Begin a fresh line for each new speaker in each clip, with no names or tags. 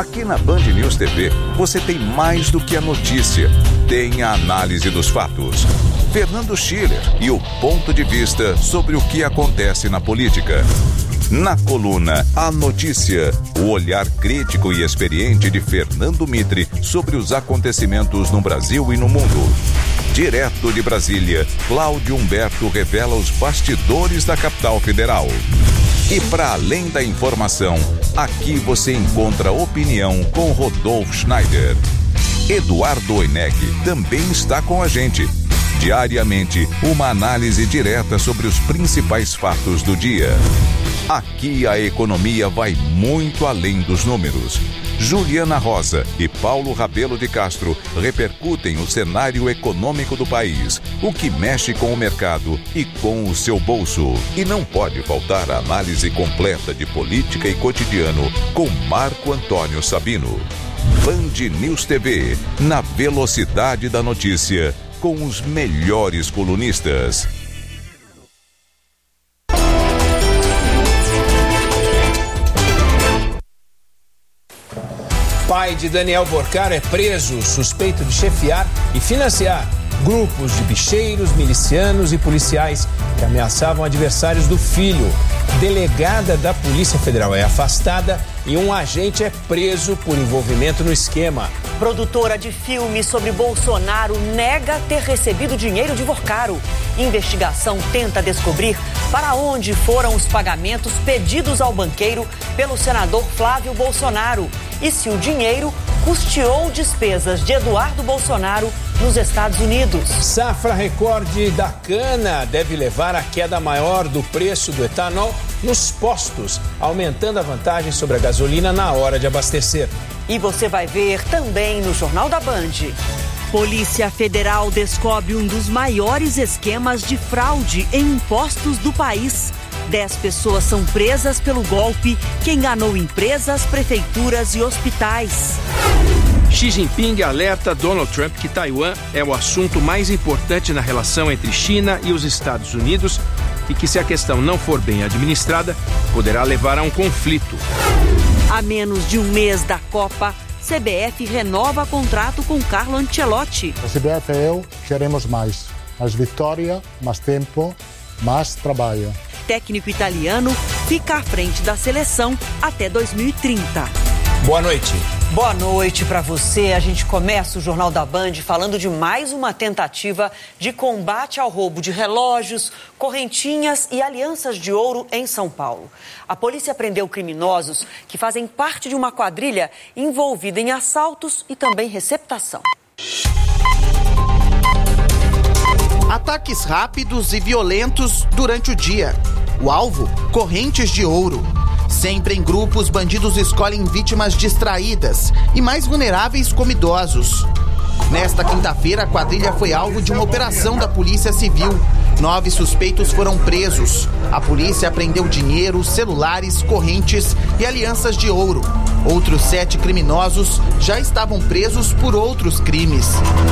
Aqui na Band News TV, você tem mais do que a notícia. Tem a análise dos fatos. Fernando Schiller e o ponto de vista sobre o que acontece na política. Na coluna A Notícia, o olhar crítico e experiente de Fernando Mitre sobre os acontecimentos no Brasil e no mundo. Direto de Brasília, Cláudio Humberto revela os bastidores da capital federal. E para além da informação, aqui você encontra opinião com Rodolfo Schneider. Eduardo Oineg também está com a gente. Diariamente, uma análise direta sobre os principais fatos do dia. Aqui a economia vai muito além dos números. Juliana Rosa e Paulo Rabelo de Castro repercutem o cenário econômico do país, o que mexe com o mercado e com o seu bolso. E não pode faltar a análise completa de política e cotidiano com Marco Antônio Sabino. Band News TV, na velocidade da notícia, com os melhores colunistas.
Pai de Daniel Borcaro é preso, suspeito de chefiar e financiar grupos de bicheiros, milicianos e policiais que ameaçavam adversários do filho. Delegada da Polícia Federal é afastada e um agente é preso por envolvimento no esquema.
Produtora de filme sobre Bolsonaro nega ter recebido dinheiro de Borcaro. Investigação tenta descobrir para onde foram os pagamentos pedidos ao banqueiro pelo senador Flávio Bolsonaro e se o dinheiro custeou despesas de Eduardo Bolsonaro nos Estados Unidos.
Safra recorde da cana deve levar à queda maior do preço do etanol nos postos, aumentando a vantagem sobre a gasolina na hora de abastecer.
E você vai ver também no Jornal da Band. Polícia Federal descobre um dos maiores esquemas de fraude em impostos do país. 10 pessoas são presas pelo golpe que enganou empresas, prefeituras e hospitais.
Xi Jinping alerta Donald Trump que Taiwan é o assunto mais importante na relação entre China e os Estados Unidos e que, se a questão não for bem administrada, poderá levar a um conflito.
A menos de um mês da Copa, CBF renova contrato com Carlo Ancelotti.
A CBF e eu queremos mais vitória, mais tempo, mais trabalho.
Técnico italiano fica à frente da seleção até 2030.
Boa noite.
Boa noite para você. A gente começa o Jornal da Band falando de mais uma tentativa de combate ao roubo de relógios, correntinhas e alianças de ouro em São Paulo. A polícia prendeu criminosos que fazem parte de uma quadrilha envolvida em assaltos e também receptação.
Ataques rápidos e violentos durante o dia. O alvo, correntes de ouro. Sempre em grupos, bandidos escolhem vítimas distraídas e mais vulneráveis como idosos. Nesta quinta-feira, a quadrilha foi alvo de uma operação da Polícia Civil. 9 suspeitos foram presos. A polícia apreendeu dinheiro, celulares, correntes e alianças de ouro. Outros 7 criminosos já estavam presos por outros crimes.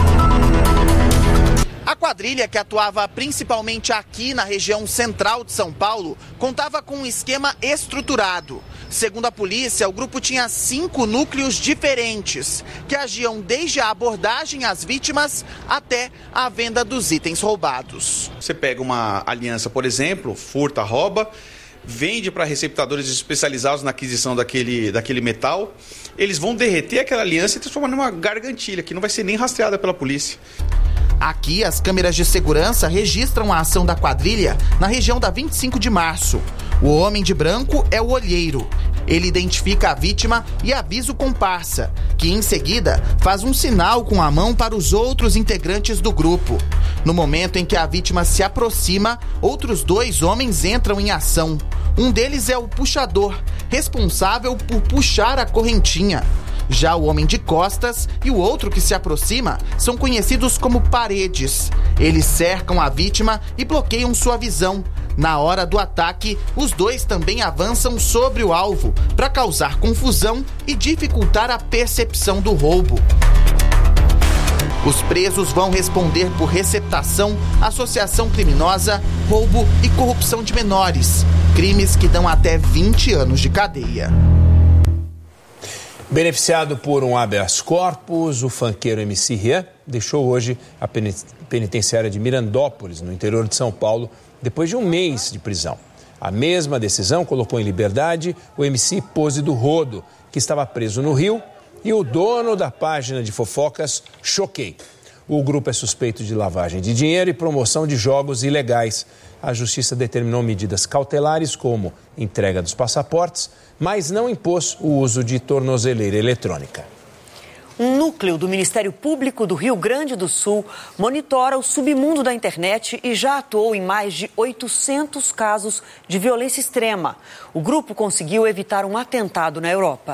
A quadrilha, que atuava principalmente aqui na região central de São Paulo, contava com um esquema estruturado. Segundo a polícia, o grupo tinha 5 núcleos diferentes, que agiam desde a abordagem às vítimas até a venda dos itens roubados.
Você pega uma aliança, por exemplo, furta, rouba, vende para receptadores especializados na aquisição daquele metal. Eles vão derreter aquela aliança e transformar numa gargantilha, que não vai ser nem rastreada pela polícia.
Aqui, as câmeras de segurança registram a ação da quadrilha na região da 25 de março. O homem de branco é o olheiro. Ele identifica a vítima e avisa o comparsa, que em seguida faz um sinal com a mão para os outros integrantes do grupo. No momento em que a vítima se aproxima, outros 2 homens entram em ação. Um deles é o puxador, responsável por puxar a correntinha. Já o homem de costas e o outro que se aproxima são conhecidos como paredes. Eles cercam a vítima e bloqueiam sua visão. Na hora do ataque, os 2 também avançam sobre o alvo para causar confusão e dificultar a percepção do roubo. Os presos vão responder por receptação, associação criminosa, roubo e corrupção de menores. Crimes que dão até 20 anos de cadeia.
Beneficiado por um habeas corpus, o funkeiro MC Rian deixou hoje a penitenciária de Mirandópolis, no interior de São Paulo, depois de um mês de prisão. A mesma decisão colocou em liberdade o MC Pose do Rodo, que estava preso no Rio, e o dono da página de fofocas Choquei. O grupo é suspeito de lavagem de dinheiro e promoção de jogos ilegais. A justiça determinou medidas cautelares como entrega dos passaportes, mas não impôs o uso de tornozeleira eletrônica.
Um núcleo do Ministério Público do Rio Grande do Sul monitora o submundo da internet e já atuou em mais de 800 casos de violência extrema. O grupo conseguiu evitar um atentado na Europa.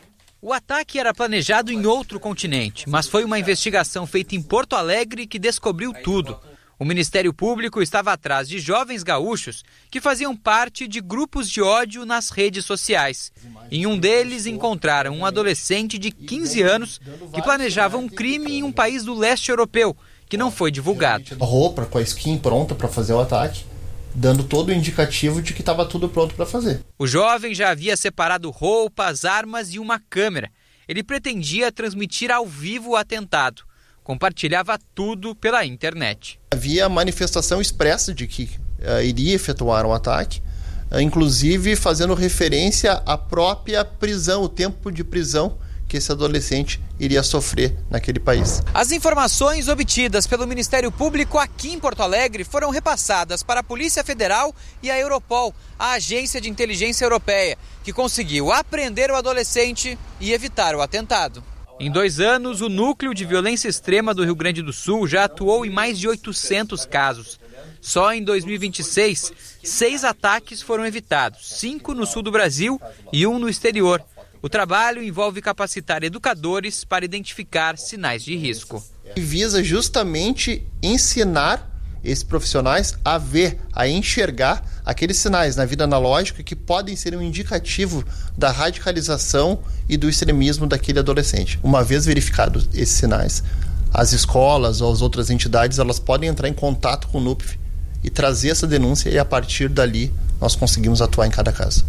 O ataque era planejado em outro continente, mas foi uma investigação feita em Porto Alegre que descobriu tudo. O Ministério Público estava atrás de jovens gaúchos que faziam parte de grupos de ódio nas redes sociais. Em um deles, encontraram um adolescente de 15 anos que planejava um crime em um país do leste europeu, que não foi divulgado.
A roupa com a skin pronta para fazer o ataque, dando todo o indicativo de que estava tudo pronto para fazer.
O jovem já havia separado roupas, armas e uma câmera. Ele pretendia transmitir ao vivo o atentado. Compartilhava tudo pela internet.
Havia manifestação expressa de que iria efetuar um ataque, inclusive fazendo referência à própria prisão, o tempo de prisão que esse adolescente iria sofrer naquele país.
As informações obtidas pelo Ministério Público aqui em Porto Alegre foram repassadas para a Polícia Federal e a Europol, a agência de inteligência europeia, que conseguiu apreender o adolescente e evitar o atentado. Em 2 anos, o Núcleo de Violência Extrema do Rio Grande do Sul já atuou em mais de 800 casos. Só em 2026, 6 ataques foram evitados, 5 no sul do Brasil e 1 no exterior. O trabalho envolve capacitar educadores para identificar sinais de risco.
E visa justamente ensinar esses profissionais a ver, a enxergar aqueles sinais na vida analógica que podem ser um indicativo da radicalização e do extremismo daquele adolescente. Uma vez verificados esses sinais, as escolas ou as outras entidades elas podem entrar em contato com o NUPF e trazer essa denúncia e a partir dali nós conseguimos atuar em cada caso.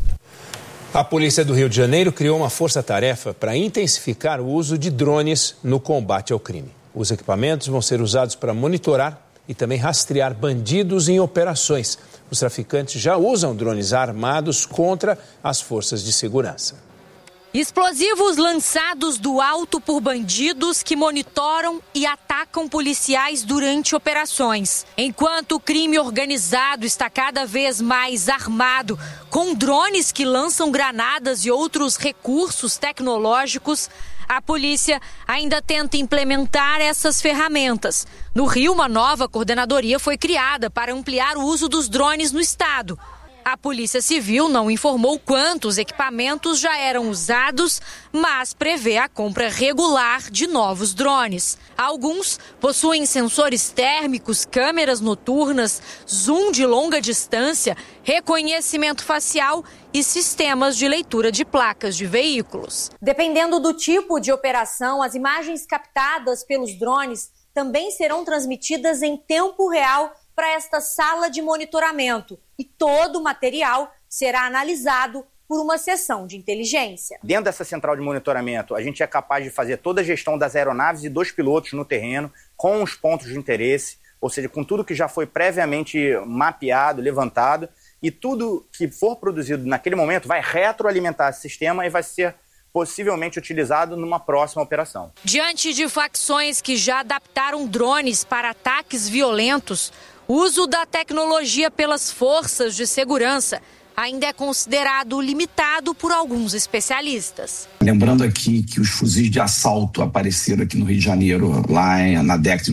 A Polícia do Rio de Janeiro criou uma força-tarefa para intensificar o uso de drones no combate ao crime. Os equipamentos vão ser usados para monitorar e também rastrear bandidos em operações. Os traficantes já usam drones armados contra as forças de segurança.
Explosivos lançados do alto por bandidos que monitoram e atacam policiais durante operações. Enquanto o crime organizado está cada vez mais armado, com drones que lançam granadas e outros recursos tecnológicos, a polícia ainda tenta implementar essas ferramentas. No Rio, uma nova coordenadoria foi criada para ampliar o uso dos drones no estado. A Polícia Civil não informou quantos equipamentos já eram usados, mas prevê a compra regular de novos drones. Alguns possuem sensores térmicos, câmeras noturnas, zoom de longa distância, reconhecimento facial e sistemas de leitura de placas de veículos. Dependendo do tipo de operação, as imagens captadas pelos drones também serão transmitidas em tempo real para esta sala de monitoramento e todo o material será analisado por uma seção de inteligência.
Dentro dessa central de monitoramento, a gente é capaz de fazer toda a gestão das aeronaves e dos pilotos no terreno, com os pontos de interesse, ou seja, com tudo que já foi previamente mapeado, levantado, e tudo que for produzido naquele momento vai retroalimentar esse sistema e vai ser possivelmente utilizado numa próxima operação.
Diante de facções que já adaptaram drones para ataques violentos, o uso da tecnologia pelas forças de segurança ainda é considerado limitado por alguns especialistas.
Lembrando aqui que os fuzis de assalto apareceram aqui no Rio de Janeiro lá na década de